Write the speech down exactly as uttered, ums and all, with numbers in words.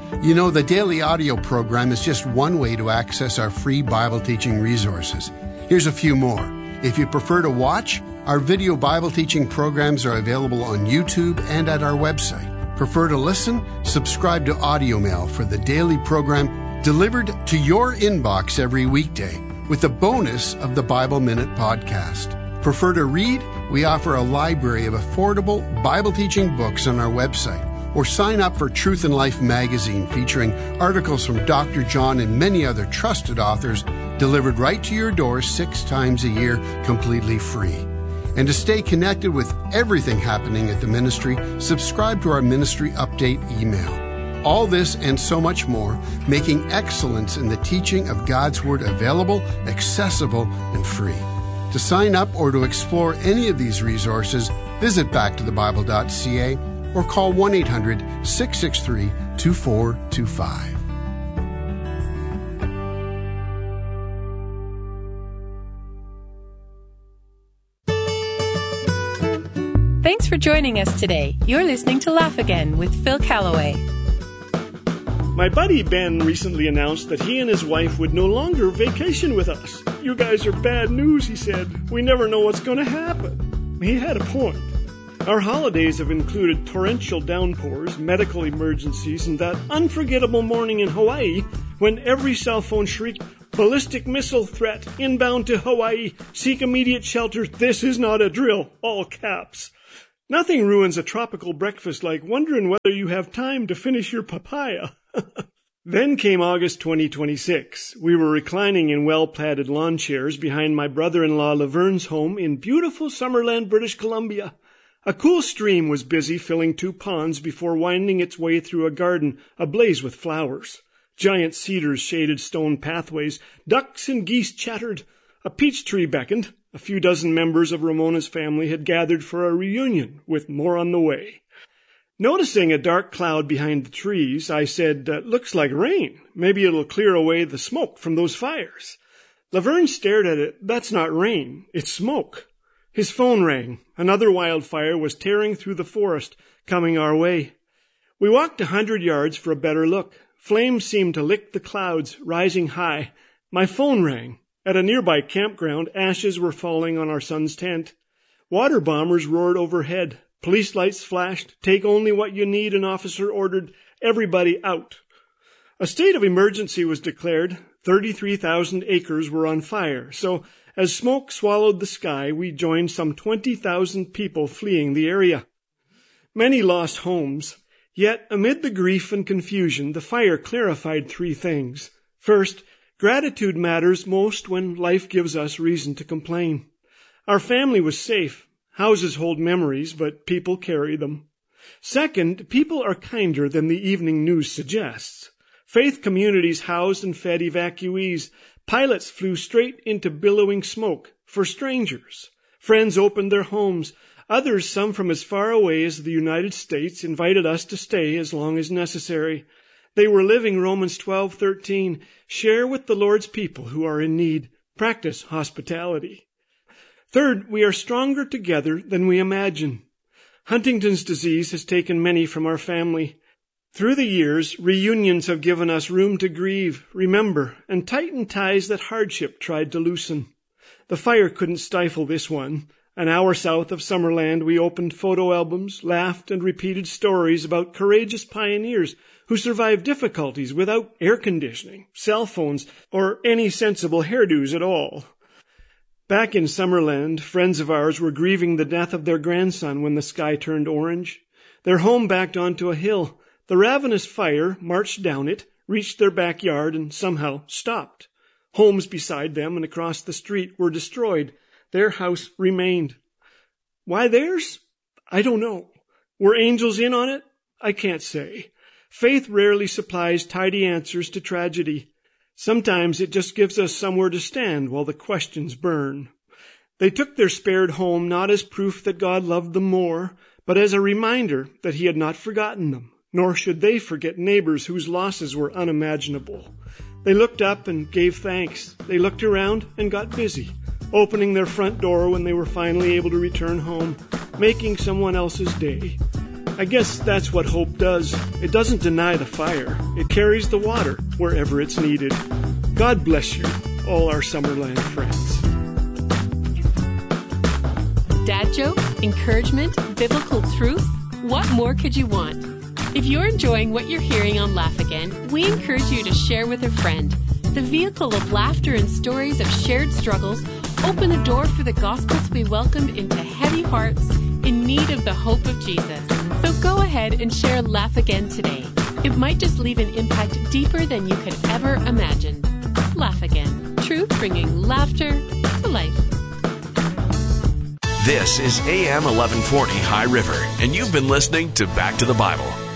You know, the daily audio program is just one way to access our free Bible teaching resources. Here's a few more. If you prefer to watch, our video Bible teaching programs are available on YouTube and at our website. Prefer to listen? Subscribe to Audio Mail for the daily program delivered to your inbox every weekday with the bonus of the Bible Minute podcast. Prefer to read? We offer a library of affordable Bible teaching books on our website. Or sign up for Truth and Life magazine featuring articles from Doctor John and many other trusted authors delivered right to your door six times a year completely free. And to stay connected with everything happening at the ministry, subscribe to our ministry update email. All this and so much more, making excellence in the teaching of God's Word available, accessible, and free. To sign up or to explore any of these resources, visit back to the bible dot c a or call one eight hundred, six six three, two four two five. Thanks for joining us today. You're listening to Laugh Again with Phil Callaway. My buddy Ben recently announced that he and his wife would no longer vacation with us. You guys are bad news, he said. We never know what's going to happen. He had a point. Our holidays have included torrential downpours, medical emergencies, and that unforgettable morning in Hawaii when every cell phone shrieked, "Ballistic missile threat, inbound to Hawaii, seek immediate shelter, this is not a drill," all caps. Nothing ruins a tropical breakfast like wondering whether you have time to finish your papaya. Then came August twenty twenty-six. We were reclining in well-padded lawn chairs behind my brother-in-law Laverne's home in beautiful Summerland, British Columbia. A cool stream was busy filling two ponds before winding its way through a garden ablaze with flowers. Giant cedars shaded stone pathways. Ducks and geese chattered. A peach tree beckoned. A few dozen members of Ramona's family had gathered for a reunion, with more on the way. Noticing a dark cloud behind the trees, I said, uh, "Looks like rain. Maybe it'll clear away the smoke from those fires." Laverne stared at it. "That's not rain. It's smoke." His phone rang. Another wildfire was tearing through the forest, coming our way. We walked a hundred yards for a better look. Flames seemed to lick the clouds, rising high. My phone rang. At a nearby campground, ashes were falling on our son's tent. Water bombers roared overhead. Police lights flashed. "Take only what you need," an officer ordered. "Everybody out." A state of emergency was declared. thirty-three thousand acres were on fire, so as smoke swallowed the sky, we joined some twenty thousand people fleeing the area. Many lost homes. Yet, amid the grief and confusion, the fire clarified three things. First, gratitude matters most when life gives us reason to complain. Our family was safe. Houses hold memories, but people carry them. Second, people are kinder than the evening news suggests. Faith communities housed and fed evacuees. Pilots flew straight into billowing smoke for strangers. Friends opened their homes. Others, some from as far away as the United States, invited us to stay as long as necessary. They were living Romans twelve thirteen. Share with the Lord's people who are in need. Practice hospitality. Third, we are stronger together than we imagine. Huntington's disease has taken many from our family. Through the years, reunions have given us room to grieve, remember, and tighten ties that hardship tried to loosen. The fire couldn't stifle this one. An hour south of Summerland, we opened photo albums, laughed, and repeated stories about courageous pioneers who survived difficulties without air conditioning, cell phones, or any sensible hairdos at all. Back in Summerland, friends of ours were grieving the death of their grandson when the sky turned orange. Their home backed onto a hill. The ravenous fire marched down it, reached their backyard, and somehow stopped. Homes beside them and across the street were destroyed. Their house remained. Why theirs? I don't know. Were angels in on it? I can't say. Faith rarely supplies tidy answers to tragedy. Sometimes it just gives us somewhere to stand while the questions burn. They took their spared home not as proof that God loved them more, but as a reminder that he had not forgotten them, nor should they forget neighbors whose losses were unimaginable. They looked up and gave thanks. They looked around and got busy, opening their front door when they were finally able to return home, making someone else's day. I guess that's what hope does. It doesn't deny the fire. It carries the water wherever it's needed. God bless you, all our Summerland friends. Dad jokes, encouragement, biblical truth. What more could you want? If you're enjoying what you're hearing on Laugh Again, we encourage you to share with a friend. The vehicle of laughter and stories of shared struggles open a door for the gospel to be welcomed into heavy hearts in need of the hope of Jesus. So go ahead and share Laugh Again today. It might just leave an impact deeper than you could ever imagine. Laugh Again. Truth bringing laughter to life. This is A M eleven forty High River, and you've been listening to Back to the Bible.